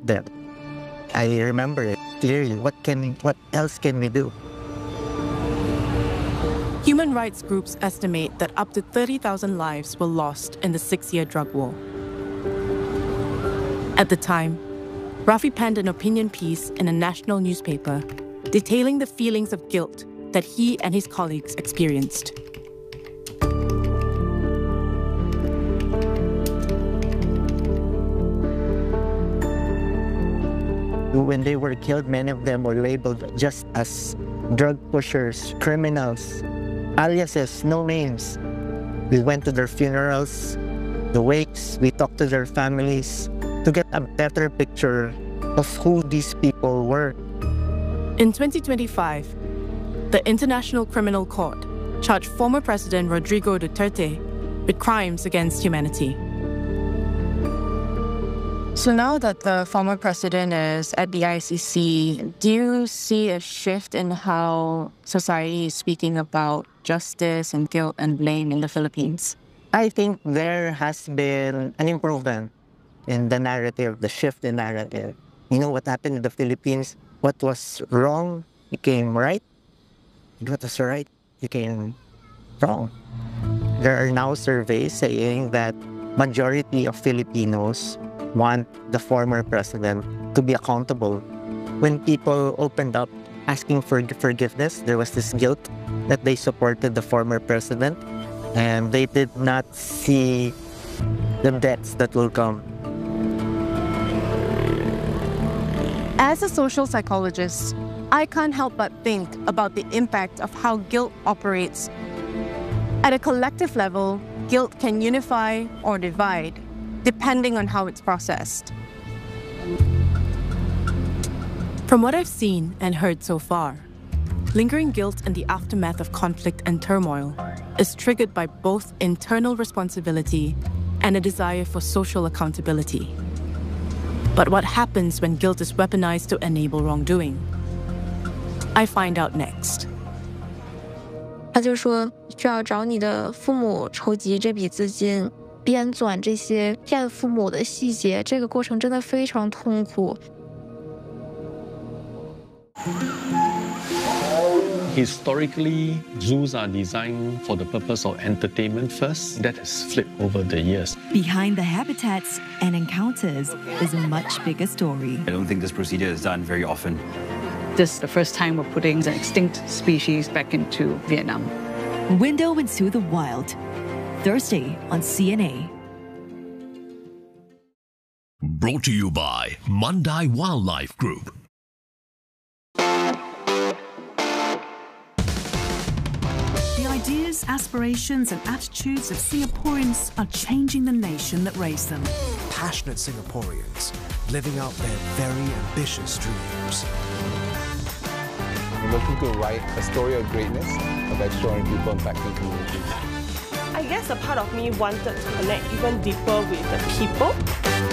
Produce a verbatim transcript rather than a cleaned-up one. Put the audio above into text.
them. I remember it clearly. What can, what else can we do? Human rights groups estimate that up to thirty thousand lives were lost in the six-year drug war. At the time, Rafi penned an opinion piece in a national newspaper detailing the feelings of guilt that he and his colleagues experienced. When they were killed, many of them were labeled just as drug pushers, criminals, aliases, no names. We went to their funerals, the wakes, we talked to their families to get a better picture of who these people were. In twenty twenty-five, the International Criminal Court charged former President Rodrigo Duterte with crimes against humanity. So now that the former president is at the I C C, do you see a shift in how society is speaking about justice and guilt and blame in the Philippines? I think there has been an improvement in the narrative, the shift in narrative. You know what happened in the Philippines? What was wrong became right. What was right became wrong. There are now surveys saying that majority of Filipinos want the former president to be accountable. When people opened up asking for forgiveness, there was this guilt that they supported the former president and they did not see the deaths that will come. As a social psychologist, I can't help but think about the impact of how guilt operates. At a collective level, guilt can unify or divide, depending on how it's processed. From what I've seen and heard so far, lingering guilt in the aftermath of conflict and turmoil is triggered by both internal responsibility and a desire for social accountability. But what happens when guilt is weaponized to enable wrongdoing? I find out next. 他就说需要找你的父母筹集这笔资金，编纂这些骗父母的细节，这个过程真的非常痛苦。 Historically, zoos are designed for the purpose of entertainment first. That has flipped over the years. Behind the habitats and encounters is a much bigger story. I don't think this procedure is done very often. This is the first time we're putting an extinct species back into Vietnam. Window into the Wild, Thursday on C N A. Brought to you by Mandai Wildlife Group. The ideas, aspirations and attitudes of Singaporeans are changing the nation that raised them. Passionate Singaporeans living out their very ambitious dreams. We're looking to write a story of greatness, of extraordinary people impacting communities. I guess a part of me wanted to connect even deeper with the people.